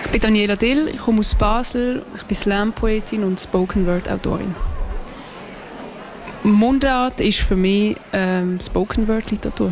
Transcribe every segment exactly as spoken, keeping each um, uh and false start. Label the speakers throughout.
Speaker 1: Ich bin Daniela Dill, ich komme aus Basel, ich bin Slam-Poetin und Spoken-Word-Autorin. Mundart ist für mich ähm, Spoken-Word-Literatur.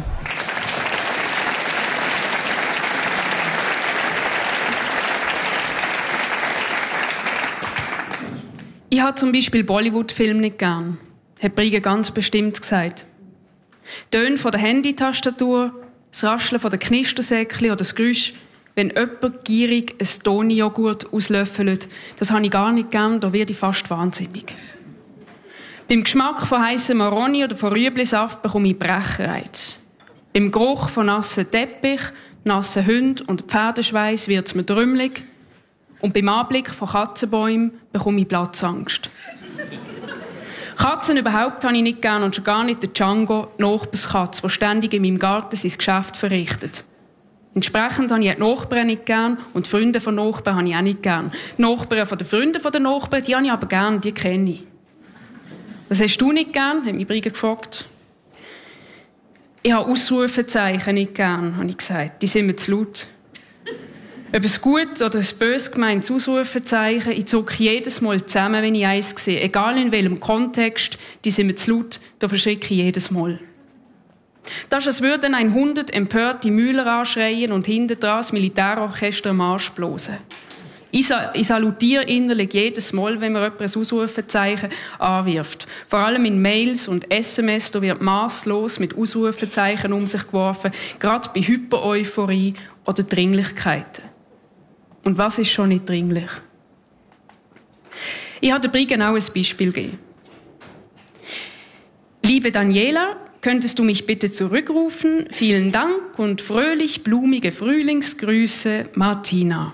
Speaker 1: Ich habe zum Beispiel Bollywood-Filme nicht gern, hat Brige ganz bestimmt gesagt. Töne von der Handytastatur, das Rascheln von der Knistersäckchen oder das Geräusch, wenn jemand gierig ein Toni-Joghurt auslöffelt, das habe ich gar nicht gern, da werde ich fast wahnsinnig. Beim Geschmack von heißem Maroni oder von Rüeblisaft bekomme ich Brechreiz. Beim Geruch von nassen Teppich, nassen Hunden und Pferdeschweiß wird es mir trümmelig. Und beim Anblick von Katzenbäumen bekomme ich Platzangst. Katzen überhaupt habe ich nicht gern und schon gar nicht den Django, die Nachbarskatze, die ständig in meinem Garten sein Geschäft verrichtet. Entsprechend habe ich die Nachbarn nicht gern und die Freunde von Nachbarn habe ich auch nicht gern. Die Nachbarn von den Freunden von den Nachbarn, die habe ich aber gern, die kenne ich. Was hast du nicht gern? Hat mich Brige gefragt. Ich habe Ausrufezeichen nicht gern, habe ich gesagt. Die sind mir zu laut. Ob ein gut oder ein bös gemeintes Ausrufezeichen, ich zucke jedes Mal zusammen, wenn ich eins sehe. Egal in welchem Kontext, die sind mir zu laut, da verschrecke ich jedes Mal. Das ist, als würden ein hundert empörte Mühler anschreien und hinten dran das Militärorchester am Marsch blosen. Ich, sa- ich salutiere innerlich jedes Mal, wenn mir jemand ein Ausrufezeichen anwirft. Vor allem in Mails und S M S, da wird masslos mit Ausrufezeichen um sich geworfen, gerade bei Hyper-Euphorie oder Dringlichkeiten. Und was ist schon nicht dringlich? Ich habe der Brige auch ein Beispiel gegeben. Liebe Daniela, könntest du mich bitte zurückrufen? Vielen Dank und fröhlich blumige Frühlingsgrüße, Martina.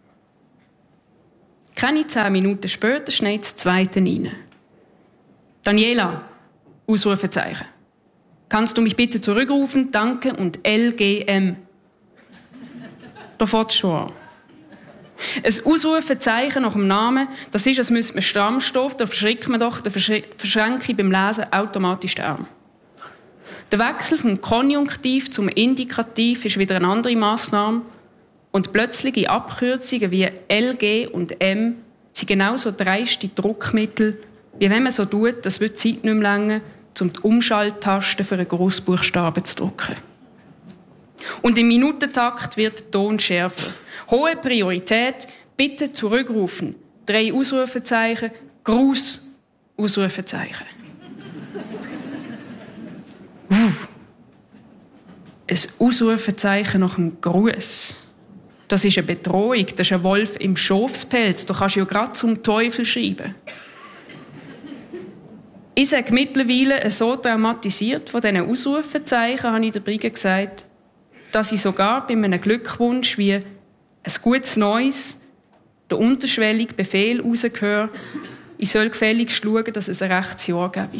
Speaker 1: Keine zehn Minuten später schneit das Zweite rein. Daniela, Ausrufezeichen. Kannst du mich bitte zurückrufen? Danke und L G M. Da fährt es schon an. Ein Ausrufezeichen nach dem Namen, das ist, als müsste man stramm stehen, da verschreckt man doch, da verschränke ich beim Lesen automatisch den Arm. Der Wechsel vom Konjunktiv zum Indikativ ist wieder eine andere Massnahme und plötzliche Abkürzungen wie L G und M sind genauso dreiste Druckmittel, wie wenn man so tut, das wird die Zeit nicht mehr länger, um die Umschalttaste für einen Grossbuchstaben zu drücken. Und im Minutentakt wird der Ton schärfer. Hohe Priorität, bitte zurückrufen. Drei Ausrufezeichen, Gruß, Ausrufezeichen. Uh. Ein Ausrufezeichen nach einem Gruß. Das ist eine Bedrohung, das ist ein Wolf im Schafspelz. Du kannst ja gerade zum Teufel schreiben. Ich sage mittlerweile so traumatisiert von diesen Ausrufezeichen, habe ich der Brige gesagt, dass ich sogar bei einem Glückwunsch wie ein gutes Neues, der unterschwellige Befehl rausgehört, ich soll gefälligst schauen, dass es ein rechtes Jahr gebe.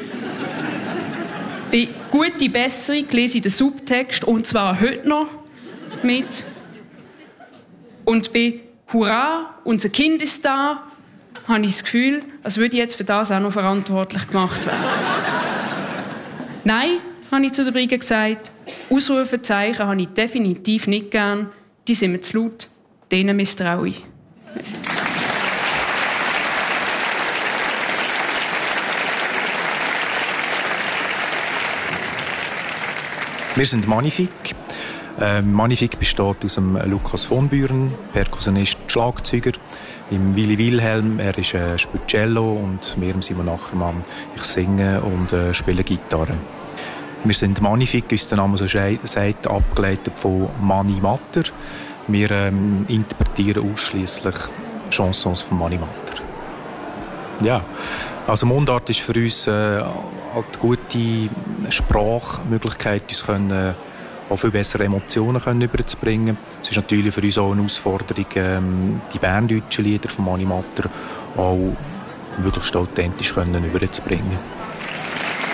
Speaker 1: Bei «Gute Besserung» lese ich den Subtext, und zwar heute noch, mit. Und bei «Hurra, unser Kind ist da», habe ich das Gefühl, als würde ich jetzt für das auch noch verantwortlich gemacht werden. Nein, habe ich zu der Brige gesagt, Ausrufezeichen habe ich definitiv nicht gern. Die sind mir zu laut, denen misstraue ich.
Speaker 2: Wir sind Magnifik. Äh, Magnifik besteht aus dem Lukas von Büren, Perkussionist, Schlagzeuger. Im Willi Wilhelm, er ist äh, spielt Cello, und mir, Simon Ackermann, ich singe und äh, spiele Gitarre. Wir sind Magnifik, wie es der Name so sagt, abgeleitet von Mani Matter. Wir ähm, interpretieren ausschliesslich Chansons von Mani Matter. Ja, also Mundart ist für uns äh, eine gute Sprachmöglichkeit, uns können, äh, auch viel bessere Emotionen können überzubringen. Es ist natürlich für uns auch eine Herausforderung, ähm, die berndeutschen Lieder von Mani Matter auch möglichst authentisch können überzubringen.